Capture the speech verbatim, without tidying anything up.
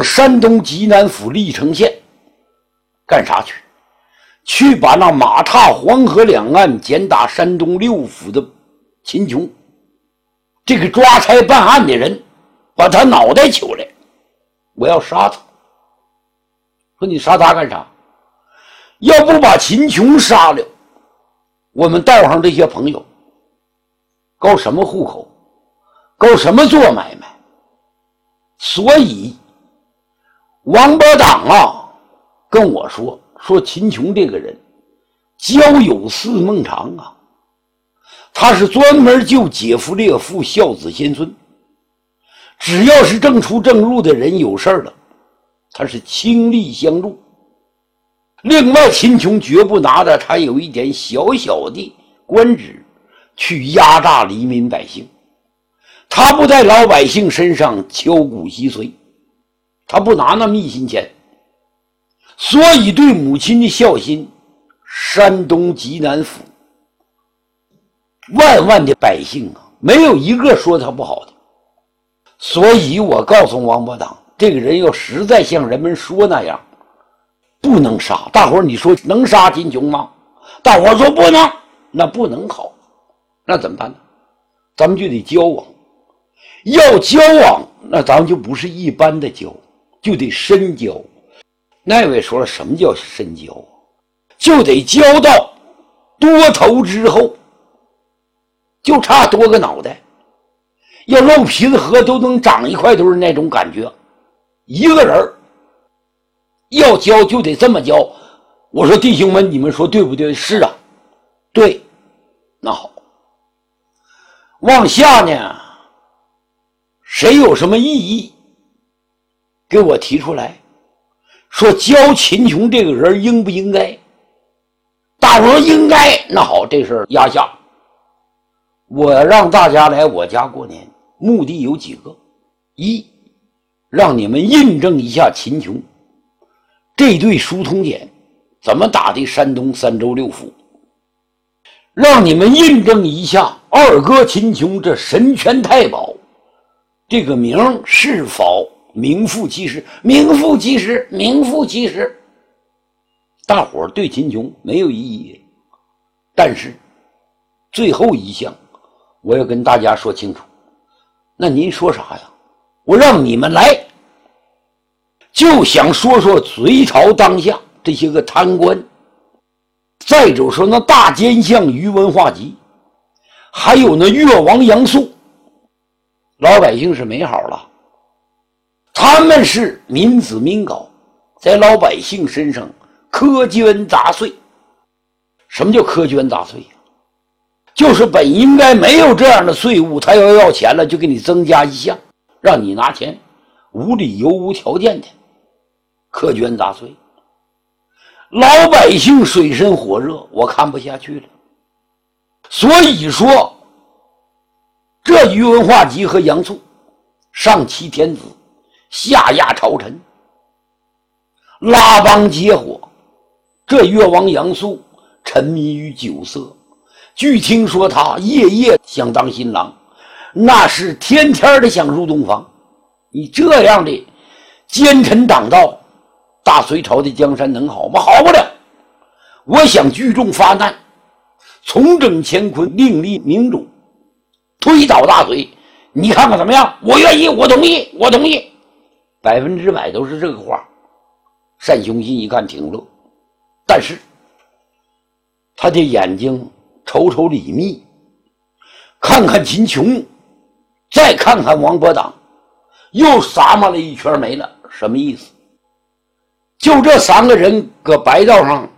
往山东济南府历城县干啥去？去把那马踏黄河两岸践打山东六府的秦琼，这个抓差办案的人，把他脑袋取来，我要杀他。说你杀他干啥？要不把秦琼杀了，我们道上这些朋友搞什么户口，搞什么做买卖？所以王八党啊跟我说说秦琼这个人交友似孟尝啊，他是专门救姐夫烈父孝子贤孙，只要是正出正入的人有事儿了，他是倾力相助。另外秦琼绝不拿着他有一点小小的官职去压榨黎民百姓，他不在老百姓身上敲骨吸髓，他不拿那密信钱。所以对母亲的孝心，山东济南府万万的百姓啊，没有一个说他不好的。所以我告诉王八党，这个人要实在像人们说那样，不能杀。大伙儿你说能杀秦琼吗？大伙儿说不能，那不能好，那怎么办呢？咱们就得交往，要交往，那咱们就不是一般的交，就得深交。那位说了，什么叫深交啊？就得交到多头之后，就差多个脑袋，要肉皮子核都能长一块堆那种感觉。一个人要交就得这么交。我说弟兄们，你们说对不对？是啊，对。那好，往下呢，谁有什么异议给我提出来，说教秦琼这个人应不应该？大伙说应该，那好，这事儿压下。我让大家来我家过年，目的有几个：一，让你们印证一下秦琼这对书通简怎么打的山东三州六府，让你们印证一下二哥秦琼这神拳太保这个名是否名副其实。名副其实，名副其实。大伙儿对秦琼没有异议，但是最后一项我要跟大家说清楚。那您说啥呀？我让你们来就想说说隋朝当下这些个贪官，再者说那大奸相于文化及，还有那越王杨素。老百姓是没好了，他们是民脂民膏，在老百姓身上苛捐杂税。什么叫苛捐杂税？就是本应该没有这样的税务，他要要钱了就给你增加一项，让你拿钱，无理由无条件的苛捐杂税。老百姓水深火热，我看不下去了。所以说这于文化及和杨素上欺天子，下压朝臣，拉帮结伙。这越王杨素沉迷于酒色，据听说他夜夜想当新郎，那是天天的想入洞房。你这样的奸臣党盗，大隋朝的江山能好吗？好不了。我想聚众发难，重整乾坤，另立明主，推倒大隋，你看看怎么样？我愿意，我同意，我同意，百分之百都是这个话。单雄信一看挺乐，但是他的眼睛瞅瞅李密，看看秦琼，再看看王伯党，又撒嘛了一圈没了。什么意思？就这三个人搁白道上